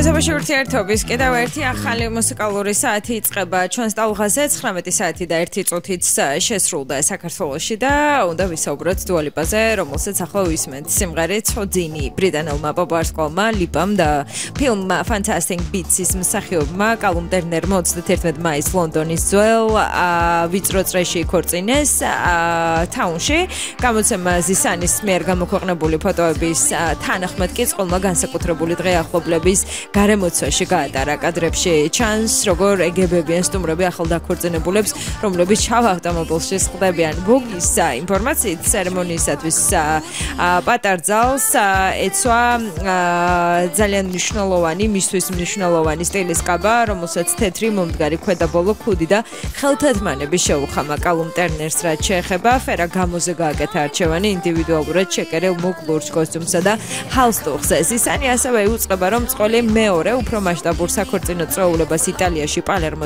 მეზობაში ურთიერთობის კიდევ ერთი ახალი მუსიკალური საათი იწყება ჩვენს ტალღაზე 19 საათი და 1 წუთით შესრულდა საქართველოში და უნდა ვისაუბროთ დუა ლიპაზე, რომელსაც ახლა ვისმენთ სიმღერით ძინი ბრიტანელმა პოპ-არსკოლმა ლიპამ და ფილმ Fantastic Beasts-ის მსახიობმა კალუმ ტერნერმა 31 მაისს ლონდონის ძველ ვიწრო წრეში იქორწინეს თაუნში. გამოცემა ზისანის მიერ გამოქვეყნებული ფოტოების თანახმად კი წყვილმა განსაკუთრებული დღე ახლობლების გარემოცვაში გაატარა კადრებში ჩანს როგორ ეგებებიან სტუმრები ახალ დაქორწინებულებს რომლებიც ჩავ ავტომობილში სხდებიან ბოგის ინფორმაციით ცერემონიისათვის პატარ ძალს ეცვა ძალიან მნიშვნელოვანი მისთვის მნიშვნელოვანი სტილის კაბა რომელსაც თეთრი მომდგარი ქვედაბოლო ქუდი და ხელთათმანები შეუხამა კალუმ ტერნერს რაც შეეხება ფერა გამოზე გააკეთა არჩევანი ინდივიდუალურად შეკერილ მუქ ლურჯ კოსტიუმსა და ჰალსტუხს ზისანი ასევე იუწყება რომ წყალი მეორე უფრო მასშტაბურ საქორწინო წვეულებას იტალიაში პალერმო